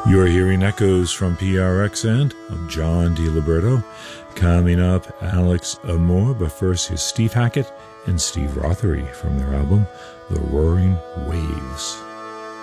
You're hearing echoes from PRXN of John DiLiberto. Coming up, Alex Amour, but first is Steve Hackett and Steve Rothery from their album, The Roaring Waves.